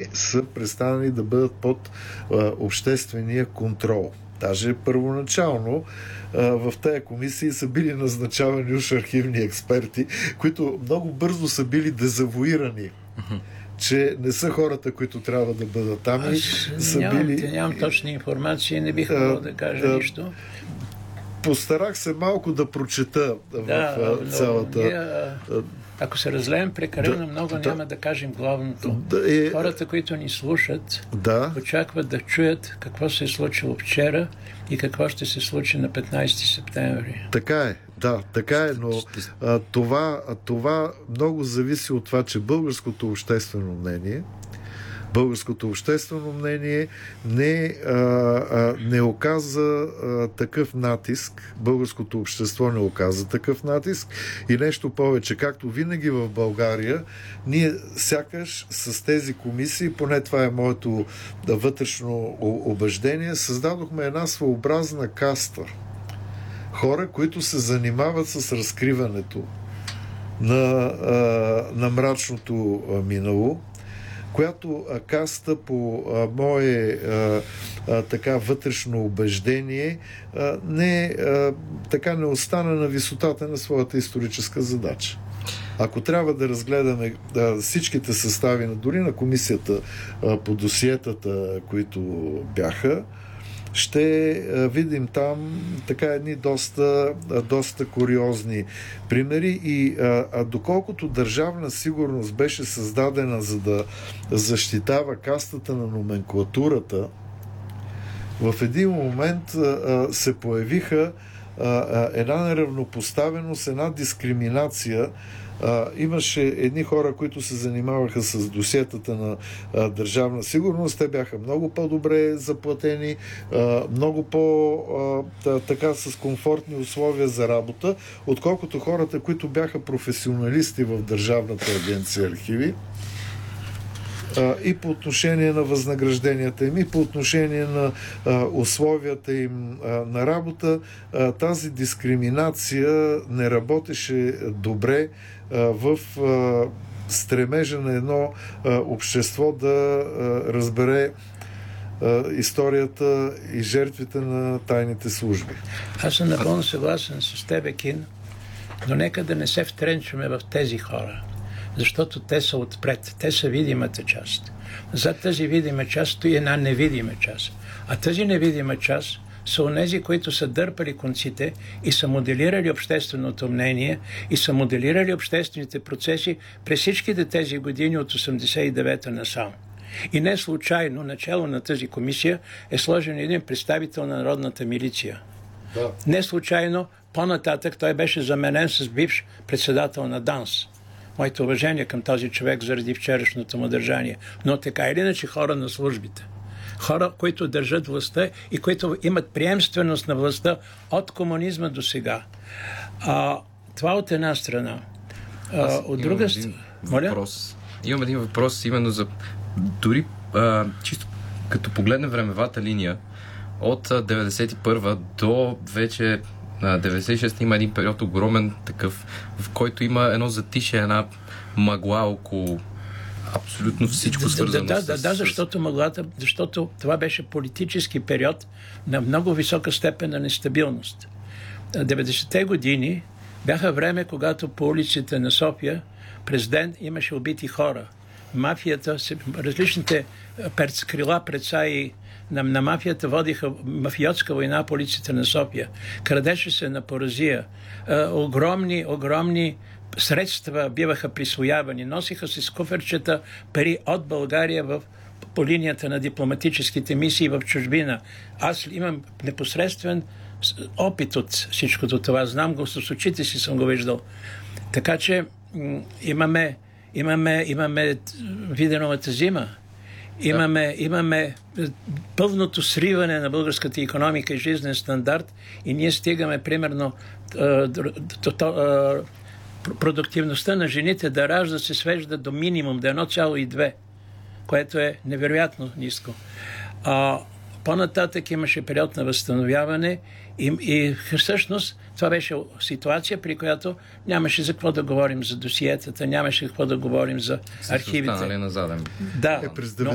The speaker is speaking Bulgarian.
са престанали да бъдат под обществения контрол. Даже първоначално в тая комисии са били назначавани уж архивни експерти, които много бързо са били дезавуирани, че не са хората, които трябва да бъдат там. Нямам точна информация, не бих могъл да кажа нищо. Постарах се малко да прочета в цялата... Ако се разлеем прекалено много, няма да кажем главното. Хората, които ни слушат, очакват да чуят какво се е случило вчера и какво ще се случи на 15 септември. Така е, но това много зависи от това, че българското обществено мнение не оказа такъв натиск. Българското общество не оказа такъв натиск. И нещо повече, както винаги в България, ние сякаш с тези комисии, поне това е моето вътрешно убеждение, създадохме една своеобразна каста. Хора, които се занимават с разкриването на мрачното минало, която каста по мое така вътрешно убеждение не остана на висотата на своята историческа задача. Ако трябва да разгледаме всичките състави, дори на комисията по досиетата, които бяха, ще видим там така едни доста куриозни примери и доколкото държавна сигурност беше създадена за да защитава кастата на номенклатурата, в един момент се появиха една неравнопоставеност, една дискриминация. Имаше едни хора, които се занимаваха с досиетата на държавна сигурност. Те бяха много по-добре заплатени, много така с комфортни условия за работа, отколкото хората, които бяха професионалисти в Държавната агенция архиви. И по отношение на възнагражденията им, и по отношение на условията им на работа, тази дискриминация не работеше добре в стремежа на едно общество да разбере историята и жертвите на тайните служби. Аз съм напълно съгласен с тебе, Кин, но нека да не се втренчваме в тези хора, защото те са отпред, те са видимата част. За тази видима част стои една невидима част. А тази невидима част са онези, които са дърпали конците и са моделирали общественото мнение и са моделирали обществените процеси през всичките тези години от 89-та насам. И не случайно начало на тази комисия е сложен един представител на народната милиция. Да. Не случайно по-нататък той беше заменен с бивш председател на ДАНС. Моите уважения към този човек заради вчерашното му държание. Но така или иначе хора на службите. Хора, които държат властта и които имат приемственост на властта от комунизма до сега. Това от една страна. От друга страна... Имам един въпрос именно за... Дори чисто като погледнем времевата линия от 91-а до вече 96 има един период огромен такъв, в който има едно затишие, една мъгла около абсолютно всичко свързано защото това беше политически период на много висока степен на нестабилност. 90-те години бяха време, когато по улиците на София през ден имаше убити хора. Мафията, различните крила, предсаи на мафията водиха мафиотска война по улиците на София. Крадеше се на поразия. Огромни средства биваха присвоявани. Носиха се с куферчета пари от България по линията на дипломатическите мисии в чужбина. Аз имам непосредствен опит от всичкото това. Знам го, с очите си съм го виждал. Така че имаме Виденовата зима. Имаме пълното сриване на българската икономика и жизнен стандарт и ние стигаме примерно продуктивността на жените да ражда се свежда до минимум, до 1,2, което е невероятно ниско. По-нататък имаше период на възстановяване и всъщност това беше ситуация, при която нямаше за какво да говорим за досиетата, нямаше какво да говорим за архивите. Останали на заден. Да,